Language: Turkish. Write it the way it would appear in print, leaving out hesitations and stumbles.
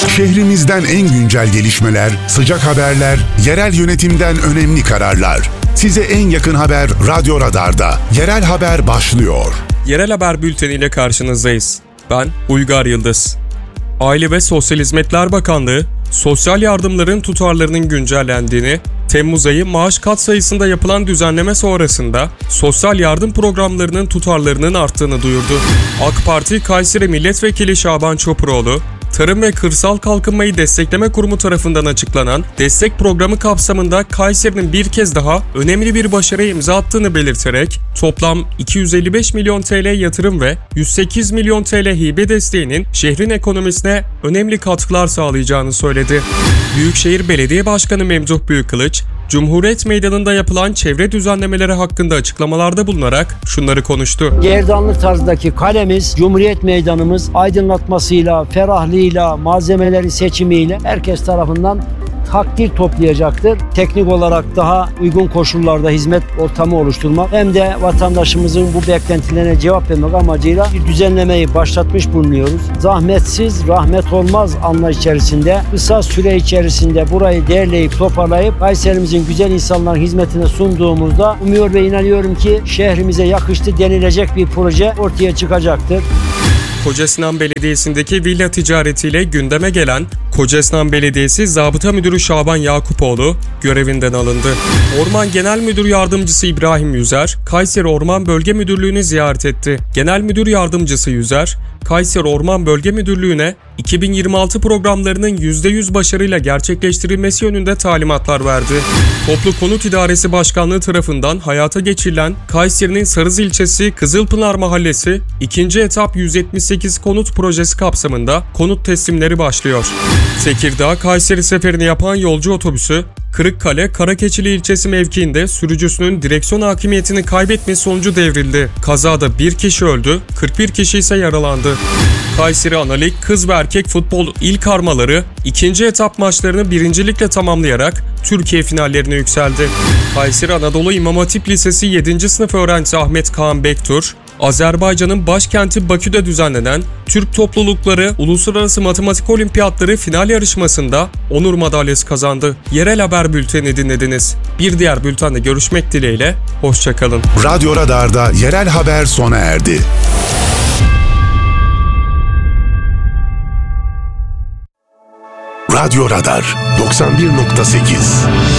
Şehrimizden en güncel gelişmeler, sıcak haberler, yerel yönetimden önemli kararlar. Size en yakın haber Radyo Radar'da. Yerel haber başlıyor. Yerel haber bülteniyle karşınızdayız. Ben Uygar Yıldız. Aile ve Sosyal Hizmetler Bakanlığı, sosyal yardımların tutarlarının güncellendiğini, Temmuz ayı maaş katsayısında yapılan düzenleme sonrasında sosyal yardım programlarının tutarlarının arttığını duyurdu. AK Parti Kayseri Milletvekili Şaban Çopuroğlu, Tarım ve Kırsal Kalkınmayı Destekleme Kurumu tarafından açıklanan destek programı kapsamında Kayseri'nin bir kez daha önemli bir başarıya imza attığını belirterek toplam 255 milyon TL yatırım ve 108 milyon TL hibe desteğinin şehrin ekonomisine önemli katkılar sağlayacağını söyledi. Büyükşehir Belediye Başkanı Memduh Büyükkılıç, Cumhuriyet Meydanı'nda yapılan çevre düzenlemeleri hakkında açıklamalarda bulunarak şunları konuştu. Gerdanlık tarzdaki kalemiz, Cumhuriyet Meydanımız aydınlatmasıyla, ferahlığıyla, malzemelerin seçimiyle herkes tarafından takdir toplayacaktır. Teknik olarak daha uygun koşullarda hizmet ortamı oluşturmak hem de vatandaşımızın bu beklentilerine cevap vermek amacıyla bir düzenlemeyi başlatmış bulunuyoruz. Zahmetsiz rahmet olmaz anlayış içerisinde kısa süre içerisinde burayı derleyip toparlayıp Kayserimizin güzel insanların hizmetine sunduğumuzda umuyor ve inanıyorum ki şehrimize yakıştı denilecek bir proje ortaya çıkacaktır. Kocasinan Belediyesi'ndeki villa ticaretiyle gündeme gelen Kocasinan Belediyesi Zabıta Müdürü Şaban Yakupoğlu görevinden alındı. Orman Genel Müdür Yardımcısı İbrahim Yüzer, Kayseri Orman Bölge Müdürlüğü'nü ziyaret etti. Genel Müdür Yardımcısı Yüzer, Kayseri Orman Bölge Müdürlüğü'ne 2026 programlarının %100 başarıyla gerçekleştirilmesi yönünde talimatlar verdi. Toplu Konut İdaresi Başkanlığı tarafından hayata geçirilen Kayseri'nin Sarız ilçesi Kızılpınar Mahallesi 2. etap 178 konut projesi kapsamında konut teslimleri başlıyor. Tekirdağ Kayseri seferini yapan yolcu otobüsü Kırıkkale Karakeçili ilçesi mevkiinde sürücüsünün direksiyon hakimiyetini kaybetmesi sonucu devrildi. Kazada bir kişi öldü, 41 kişi ise yaralandı. Kayseri Analig Kız ve Erkek Futbol İl Karmaları 2. etap maçlarını birincilikle tamamlayarak Türkiye finallerine yükseldi. Kayseri Anadolu İmam Hatip Lisesi 7. sınıf öğrencisi Ahmet Kaan Bektur, Azerbaycan'ın başkenti Bakü'de düzenlenen Türk Toplulukları Uluslararası Matematik Olimpiyatları final yarışmasında onur madalyası kazandı. Yerel haber bülteni dinlediniz. Bir diğer bültende görüşmek dileğiyle, hoşçakalın. Radyo Radar'da yerel haber sona erdi. Radyo Radar 91.8